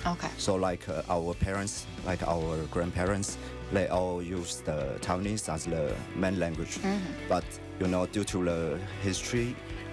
Okay. So like our parents, like our grandparents, they all use the Taiwanese as the main language. But due to the history,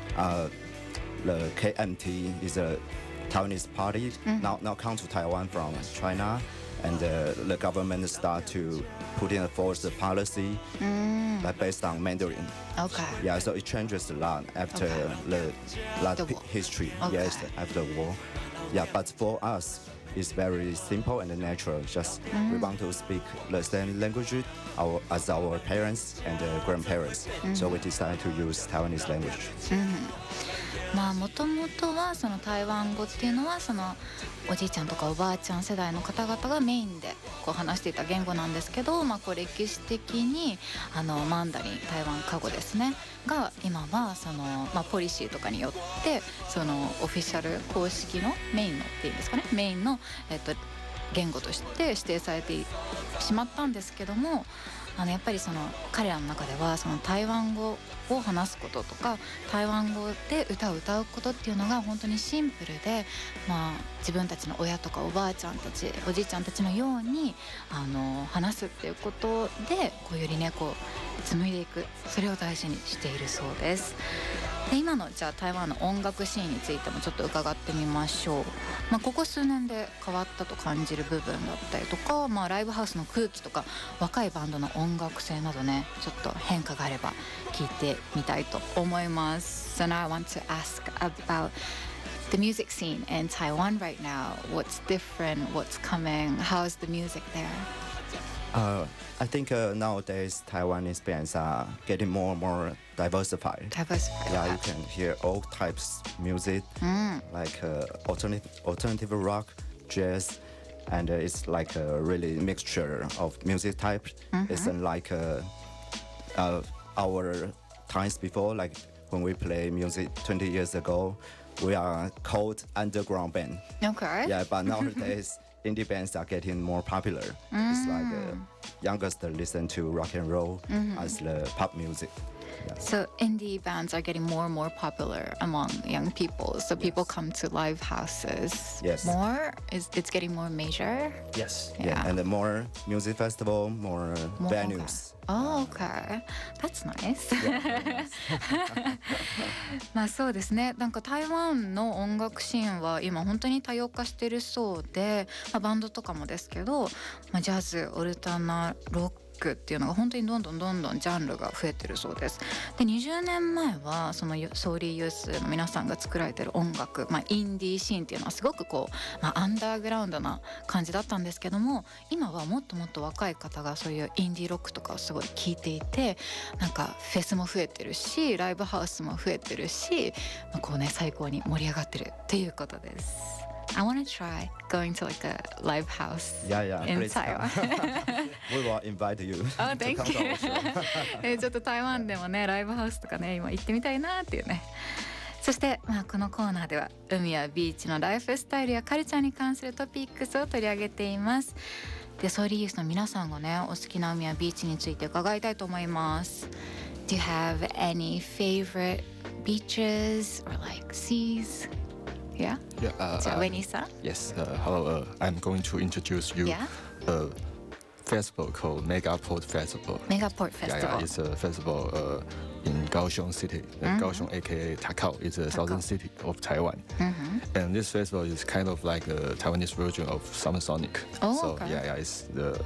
the KMT is a Taiwanese party now come to Taiwan from China, and the government start to put in force the policy based on Mandarin. Okay. Yeah, so it changes a lot after the war. history. Okay. Yes, after the war. Yeah, but for us, it's very simple and natural. Just we want to speak the same language as our parents and grandparents. So we decided to use Taiwanese language. まあもともとはその台湾語っていうのはそのおじいちゃんとかおばあちゃん世代の方々がメインでこう話していた言語なんですけど、こう歴史的にマンダリン台湾過語ですねが今はその、ポリシーとかによってそのオフィシャル公式のメインのっていうんですかね、メインの、言語として指定されてしまったんですけども、やっぱりその彼らの中ではその台湾語を話すこととか台湾語で歌を歌うことっていうのが本当にシンプルで、自分たちの親とかおばあちゃんたちおじいちゃんたちのように話すっていうことでこうよりねこう紡いでいく、それを大事にしているそうです。で今のじゃあ台湾の音楽シーンについてもちょっと伺ってみましょう。ここ数年で変わったと感じる部分だったりとか、ライブハウスの空気とか若いバンドの音楽性などね、ちょっと変化があれば聞いてみたいと思います。So now I want to ask about the music scene in Taiwan right now. What's different? What's coming? How's the music there? I think nowadays Taiwanese bands are getting more and more diversified. Yeah, you can hear all types of music, like alternative rock, jazz, and it's like a really mixture of music types. It's like our times before, like when we play music 20 years ago, we are called underground band. Okay. Yeah, but nowadays indie bands are getting more popular. It's like youngest listen to rock and roll as the pop music. Yeah. So indie bands are getting more and more popular among young people. So people come to live houses more. It's getting more major. Yes. Yeah. And more music festival, more venues. Oh, okay. That's nice. そうですね。なんか台湾の音楽シーンは今本当に多様化してるそうで、バンドとかもですけど、ジャズ、オルタナ、ロックっていうのが本当にどんどんジャンルが増えてるそうです。で20年前はそのソーリーユースの皆さんが作られてる音楽、インディーシーンっていうのはすごくこう、アンダーグラウンドな感じだったんですけども、今はもっともっと若い方がそういうインディーロックとかをすごい聴いていて、なんかフェスも増えてるしライブハウスも増えてるし、こうね最高に盛り上がってるっていうことです。I want to try going to like a live house in Taiwan. We will invite you. Oh, thank you. ちょっと台湾でもねライブハウスとかね今行ってみたいなっていうね。そして、このコーナーでは海やビーチのライフスタイルやカルチャーに関するトピックスを取り上げています。でソーリーユースの皆さんがねお好きな海やビーチについて伺いたいと思います。Do you have any favorite beaches or like seas? Yeah. So Wenny-san? Yes. Hello. I'm going to introduce you a festival called Megaport Festival. Megaport Festival. Yeah, it's a festival in Kaohsiung City. Kaohsiung, aka Takao, is a southern city of Taiwan. And this festival is kind of like a Taiwanese version of Summer Sonic. Okay. Yeah, it's the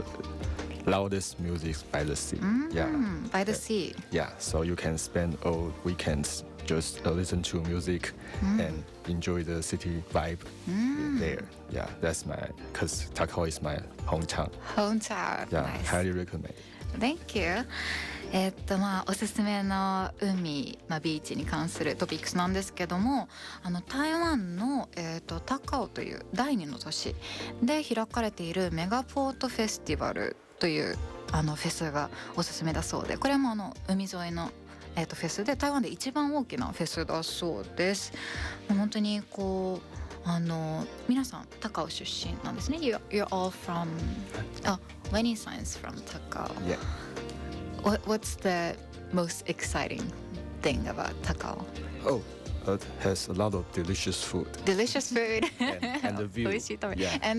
loudest music by the sea. By the sea. Yeah, so you can spend all weekends just listen to music and enjoy the city vibe there. Yeah, that's because Takao is my hometown. Yeah, Nice. highly recommend. Thank you. おすすめの海、ビーチに関するトピックスなんですけども、台湾の、高雄という第2の都市で開かれているメガポートフェスティバルというフェスがおすすめだそうで、これも海沿いのフェスで台湾で一番大きなフェスだそうです。本当にこう皆さん高雄出身なんですね。You're all from Wenny-san is from Takao. Yeah. What's the most exciting thing about Takao? Oh, it has a lot of delicious food. Delicious food. And the view. 美味しい食べ。 Yeah.